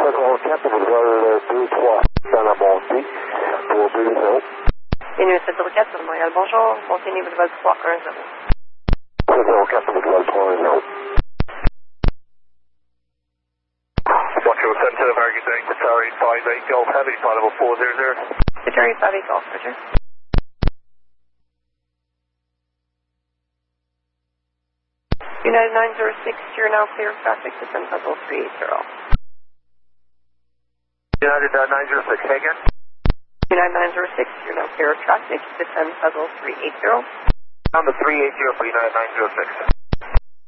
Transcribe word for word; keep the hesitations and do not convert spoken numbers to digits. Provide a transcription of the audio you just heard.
quatre pour vol deux trois dans la montée pour deux zéro. Union sept zéro quatre sur Montréal, bonjour. Montée niveau de vol trois un zéro. sept zéro quatre pour vol trois un zéro. Watch your center of Arguing, Qatari five eight Golf Heavy, flight level four zero zero. Qatari five eight Golf, Roger. United nine zero six, you're now clear of traffic, descend puzzle three eight zero. United uh, nine zero six, again. United nine zero six, you're now clear of traffic, descend puzzle three eight zero. On the three eight zero for United nine zero six.